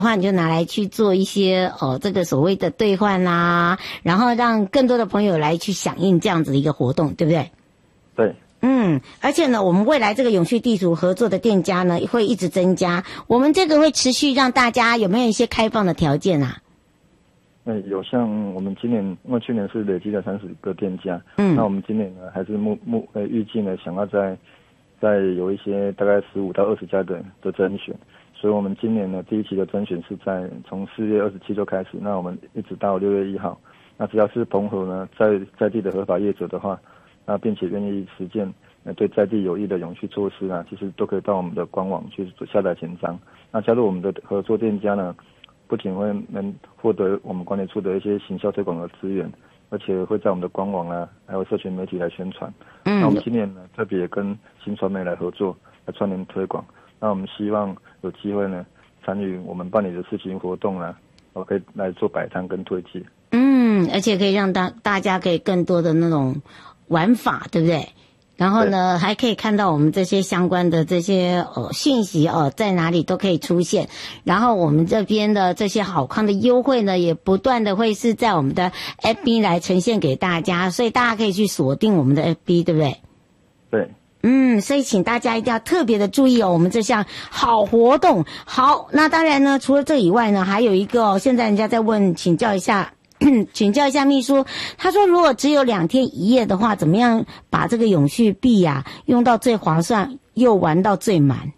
话你就拿来去做一些这个所谓的兑换啦，然后让更多的朋友来去响应这样子的一个活动，对不对？ 对。 而且呢，我们未来这个永续地图合作的店家呢会一直增加，我们这个会持续让大家有没有一些开放的条件啊？ 有，像我们今年，因为去年是累积了30个店家，那我们今年呢还是预计呢想要再有一些大概15到20家的甄选，所以我们今年呢第一期的甄选是从4月27就开始，那我们一直到6月1号，那只要是澎湖呢在地的合法业者的话，那并且愿意实践对在地有益的永续措施啊，其实都可以到我们的官网去下载简章，那加入我们的合作店家呢，不仅会能获得我们管理处的一些行销推广的资源，而且会在我们的官网啊，还有社群媒体来宣传。那我们今年呢，特别跟新传媒来合作，来串联推广。那我们希望有机会呢，参与我们办理的事情活动啊，可以来做摆摊跟推介。 而且可以让大家可以更多的那种玩法，对不对？然后呢，还可以看到我们这些相关的这些讯息在哪里都可以出现。然后我们这边的这些好康的优惠呢，也不断的会是在我们的 FB 来呈现给大家，所以大家可以去锁定我们的 FB， 对不对？ 对。 所以请大家一定要特别的注意我们这项好活动。好，那当然呢，除了这以外呢，还有一个现在人家在请教一下秘书，他说如果只有2天1夜的话，怎么样把这个永续币用到最划算，又玩到最满？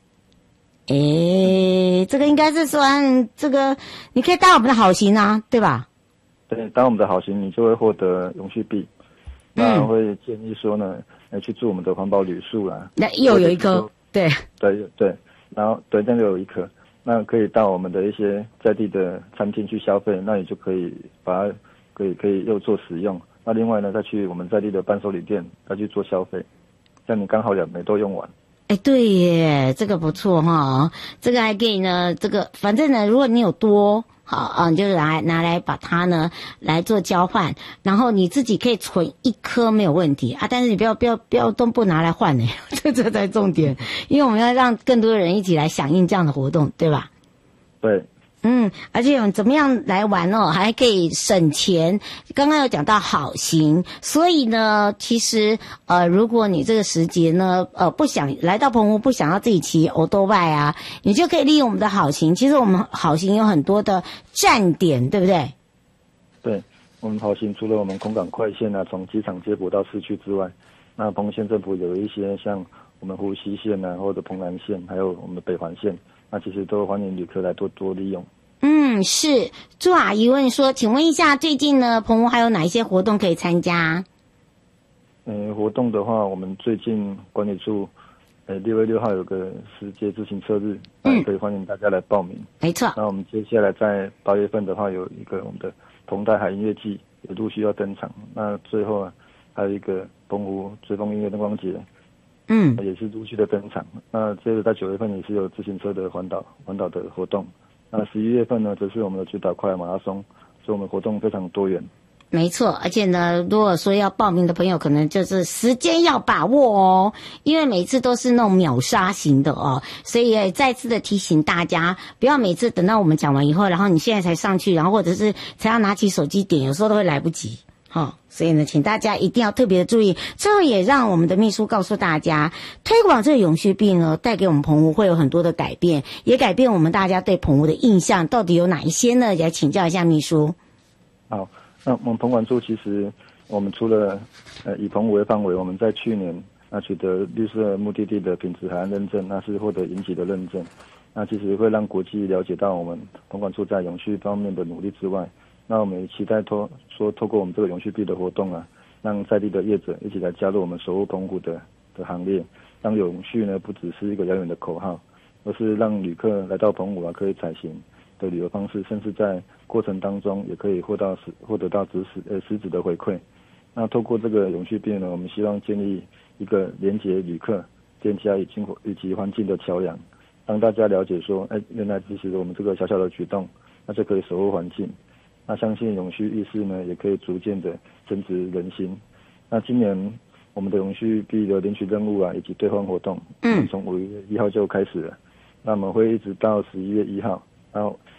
这个应该是算这个，你可以当我们的好行啊，对吧？ 对，当我们的好行，你就会获得永续币。那会建议说呢，去住我们的环保旅宿啦。 那又有一颗，对， 然后对，这个有一颗。那可以到我们的一些在地的餐厅去消费，那你就可以把它可以又做使用。那另外呢，再去我们在地的伴手礼店再去做消费，这样你刚好2枚都用完。 对耶，这个不错哈，这个还可以呢。这个反正呢，如果你有多你就拿来把它呢来做交换，然后你自己可以存1颗没有问题啊，但是你不要都不拿来换呢，这才重点，因为我们要让更多人一起来响应这样的活动，对吧？ 对。 而且怎么样来玩还可以省钱。刚刚有讲到好行，所以呢，其实如果你这个时节呢，不想来到澎湖，不想要自己骑欧多拜啊，你就可以利用我们的好行。其实我们好行有很多的站点，对不对？ 对，我们好行除了我们空港快线啊，从机场接驳到市区之外，那澎湖县政府有一些像我们湖西线啊，或者澎南线，还有我们的北环线。那其实都欢迎旅客来多利用。 是。朱阿姨问说，请问一下，最近呢，澎湖还有哪一些活动可以参加？ 活动的话，我们最近管理处6月6号有个世界自行车日，那也可以欢迎大家来报名。 没错。 那我们接下来在8月份的话，有一个我们的澎台海音乐季也陆续要登场。那最后还有一个澎湖追风音乐灯光节。也是陆续的登场。那接着在9月份也是有自行车的环岛的活动。那11月份呢，则是我们的主打快马拉松，所以我们活动非常多元。 没错，而且呢，如果说要报名的朋友，可能就是时间要把握因为每次都是那种秒杀型的所以也再次的提醒大家，不要每次等到我们讲完以后，然后你现在才上去，然后或者是才要拿起手机点，有时候都会来不及。所以呢，请大家一定要特别的注意。最后也让我们的秘书告诉大家，推广这个永续币呢，带给我们澎湖会有很多的改变，也改变我们大家对澎湖的印象，到底有哪一些呢？也请教一下秘书。 好，那我们澎管处其实我们除了以澎湖为范围，我们在去年取得绿色目的地的品质海岸认证，那是获得银级的认证。那其实会让国际了解到我们澎管处在永续方面的努力之外，那我们也期待透过我们这个永续币的活动让在地的业者一起来加入我们守护澎湖的行列，让永续呢不只是一个遥远的口号，而是让旅客来到澎湖可以采行的旅游方式，甚至在过程当中也可以获得到实质的回馈。那透过这个永续币呢，我们希望建立一个连结旅客、店家以及环境的桥梁，让大家了解说，原来其实我们这个小小的举动，那就可以守护环境。那相信永续意识呢，也可以逐渐的增值人心。那今年我们的永续币的领取任务以及兑换活动，从5月1号就开始了。那我们会一直到11月1号，然后